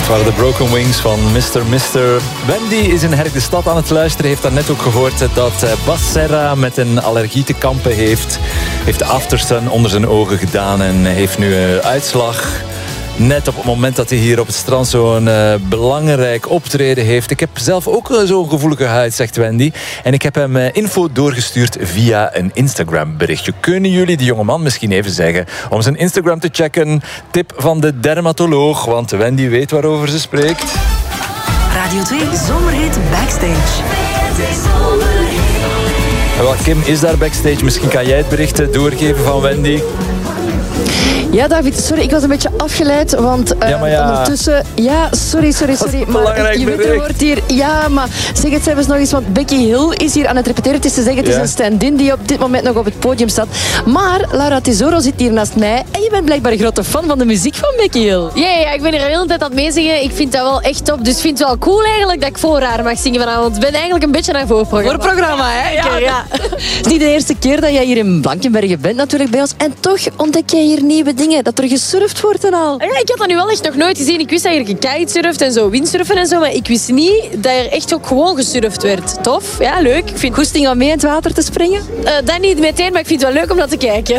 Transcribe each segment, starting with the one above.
waren de Broken Wings van Mr. Wendy is in Herk de Stad aan het luisteren. Heeft daarnet ook gehoord dat Bas Serra met een allergie te kampen heeft. Heeft de Aftersun onder zijn ogen gedaan en heeft nu uitslag. Net op het moment dat hij hier op het strand zo'n belangrijk optreden heeft. Ik heb zelf ook zo'n gevoelige huid, zegt Wendy. En ik heb hem info doorgestuurd via een Instagram berichtje. Kunnen jullie die jongeman misschien even zeggen om zijn Instagram te checken? Tip van de dermatoloog, want Wendy weet waarover ze spreekt. Radio 2 Zomerhit Backstage. Wel, Kim is daar backstage. Misschien kan jij het bericht doorgeven van Wendy. Ja, David, sorry, ik was een beetje afgeleid, want ondertussen... Ja, sorry, maar je weet, er wordt hier... Ja, maar zeg het zelfs nog eens, want Becky Hill is hier aan het repeteren. Het is te zeggen, het is een stand-in die op dit moment nog op het podium staat. Maar Laura Tesoro zit hier naast mij en je bent blijkbaar een grote fan van de muziek van Becky Hill. Ja, ik ben hier de hele tijd aan het meezingen. Ik vind dat wel echt top, dus ik vind het wel cool eigenlijk dat ik voor haar mag zingen vanavond. Ik ben eigenlijk een beetje naar voorprogramma. Voorprogramma, hè? Ja. Het is niet de eerste keer dat jij hier in Blankenbergen bent natuurlijk bij ons. En toch ontdek jij hier nieuwe dingen, dat er gesurfd wordt en al. Ja, ik had dat nu wel echt nog nooit gezien. Ik wist dat je kitesurft en zo, windsurfen en zo, maar ik wist niet dat er echt ook gewoon gesurfd werd. Tof, ja, leuk. Ik vind goesting om mee in het water te springen? Dat niet meteen, maar ik vind het wel leuk om dat te kijken.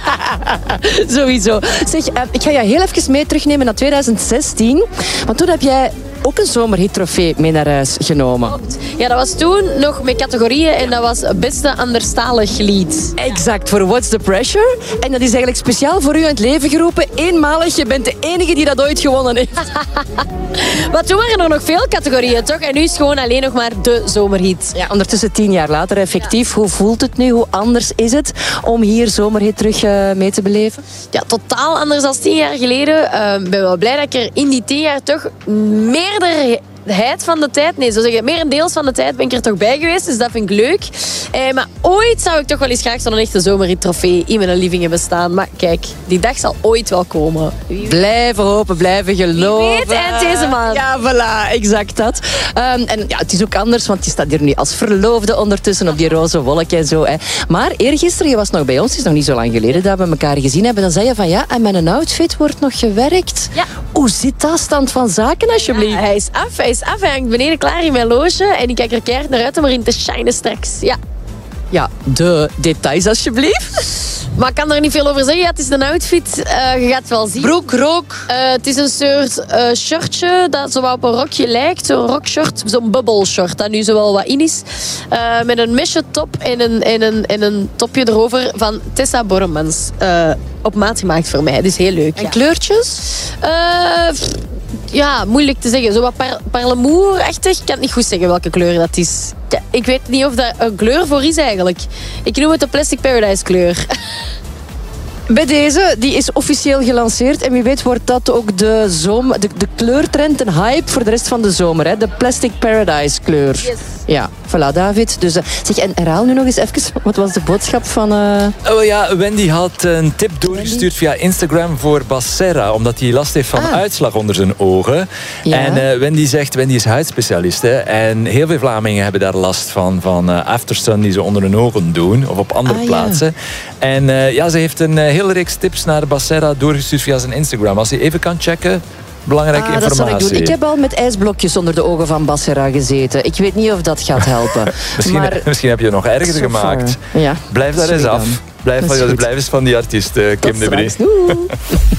Sowieso. Zeg, ik ga je heel even mee terugnemen naar 2016, want toen heb jij ook een zomerhit-trofee mee naar huis genomen. Ja, dat was toen nog met categorieën en dat was beste anderstalig lied. Exact, voor What's the Pressure. En dat is eigenlijk speciaal voor u in het leven geroepen. Eenmalig, je bent de enige die dat ooit gewonnen heeft. Maar toen waren er nog veel categorieën, toch? En nu is het gewoon alleen nog maar de zomerhit. Ja, ondertussen 10 jaar later, effectief. Hoe voelt het nu? Hoe anders is het om hier zomerhit terug mee te beleven? Ja, totaal anders dan 10 jaar geleden. Ik ben wel blij dat ik er in die 10 jaar toch meerderheid van de tijd, merendeels van de tijd ben ik er toch bij geweest, dus dat vind ik leuk. Maar ooit zou ik toch wel eens graag zo'n echte zomerhit-trofee in mijn living hebben staan. Maar kijk, die dag zal ooit wel komen. Blijven hopen, blijven geloven. Wie weet, eind deze maand. Ja, voilà, exact dat. En ja, het is ook anders, want je staat hier nu als verloofde ondertussen op die roze wolk en zo. Hè. Maar eergisteren, je was nog bij ons, het is nog niet zo lang geleden dat we elkaar gezien hebben, dan zei je van ja, en met een outfit wordt nog gewerkt. Ja. Hoe zit dat stand van zaken, alsjeblieft? Ja, hij is af. Hij hangt beneden klaar in mijn loge en ik kijk er keihard naar uit om erin te shinen straks. Ja, de details alsjeblieft. Maar ik kan er niet veel over zeggen. Ja, het is een outfit. Je gaat het wel zien. Broek, rook. Het is een soort shirtje dat zo wat op een rokje lijkt. Zo'n rockshort, zo'n bubble short dat nu zo wel wat in is. Met een mesje top en een topje erover van Tessa Borremans. Op maat gemaakt voor mij. Dus heel leuk. En kleurtjes? Ja, moeilijk te zeggen. Zo wat parlemoer-achtig. Ik kan niet goed zeggen welke kleur dat is. Ik weet niet of dat een kleur voor is eigenlijk. Ik noem het de Plastic Paradise kleur. Bij deze, die is officieel gelanceerd. En wie weet wordt dat ook de kleurtrend, een hype voor de rest van de zomer. Hè? De Plastic Paradise kleur. Yes. Ja, voilà David. Dus, zeg, en herhaal nu nog eens even, wat was de boodschap van... Oh ja, Wendy had een tip doorgestuurd via Instagram voor Bas Serra, omdat hij last heeft van uitslag onder zijn ogen. Ja. En Wendy is huidspecialist. Hè, en heel veel Vlamingen hebben daar last van Aftersun die ze onder hun ogen doen, of op andere plaatsen. Ja. En ze heeft een hele reeks tips naar Bas Serra doorgestuurd via zijn Instagram. Als je even kan checken, belangrijke informatie. Dat zal ik doen. Ik heb al met ijsblokjes onder de ogen van Bas Serra gezeten. Ik weet niet of dat gaat helpen. Misschien heb je het nog erger gemaakt. Ja. Blijf daar eens af. Blijf eens van die artiest, Kim de Brie.